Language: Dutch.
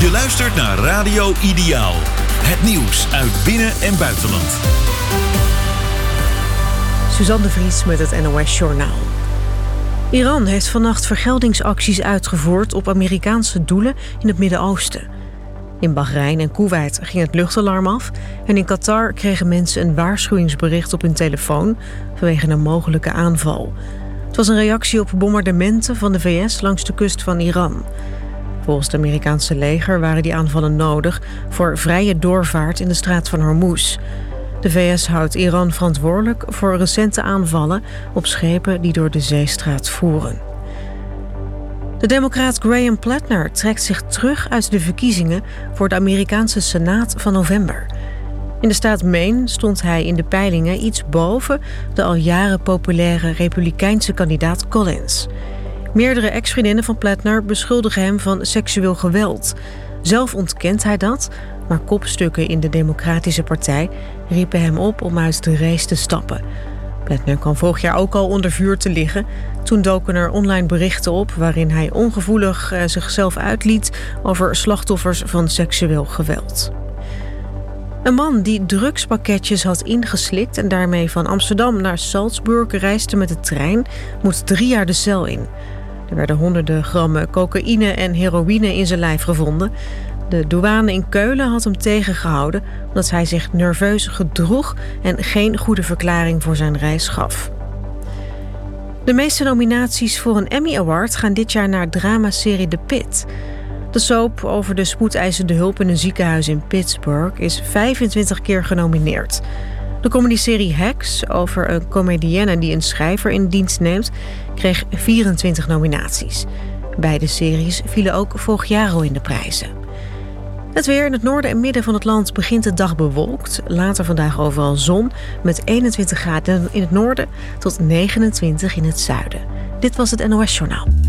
Je luistert naar Radio Ideaal. Het nieuws uit binnen- en buitenland. Suzanne de Vries met het NOS Journaal. Iran heeft vannacht vergeldingsacties uitgevoerd op Amerikaanse doelen in het Midden-Oosten. In Bahrein en Koeweit ging het luchtalarm af en in Qatar kregen mensen een waarschuwingsbericht op hun telefoon vanwege een mogelijke aanval. Het was een reactie op bombardementen van de VS langs de kust van Iran. Volgens het Amerikaanse leger waren die aanvallen nodig voor vrije doorvaart in de straat van Hormuz. De VS houdt Iran verantwoordelijk voor recente aanvallen op schepen die door de zeestraat voeren. De democraat Graham Plattner trekt zich terug uit de verkiezingen voor de Amerikaanse Senaat van november. In de staat Maine stond hij in de peilingen iets boven de al jaren populaire republikeinse kandidaat Collins. Meerdere ex-vriendinnen van Plattner beschuldigen hem van seksueel geweld. Zelf ontkent hij dat, maar kopstukken in de Democratische Partij riepen hem op om uit de race te stappen. Plattner kwam vorig jaar ook al onder vuur te liggen. Toen doken er online berichten op waarin hij ongevoelig zichzelf uitliet over slachtoffers van seksueel geweld. Een man die drugspakketjes had ingeslikt en daarmee van Amsterdam naar Salzburg reisde met de trein, moet 3 jaar de cel in. Er werden honderden grammen cocaïne en heroïne in zijn lijf gevonden. De douane in Keulen had hem tegengehouden omdat hij zich nerveus gedroeg en geen goede verklaring voor zijn reis gaf. De meeste nominaties voor een Emmy Award gaan dit jaar naar dramaserie The Pitt. De soap over de spoedeisende hulp in een ziekenhuis in Pittsburgh is 25 keer genomineerd. De comedyserie Hacks over een comedienne die een schrijver in dienst neemt kreeg 24 nominaties. Beide series vielen ook vorig jaar al in de prijzen. Het weer in het noorden en midden van het land begint de dag bewolkt. Later vandaag overal zon met 21 graden in het noorden tot 29 in het zuiden. Dit was het NOS Journaal.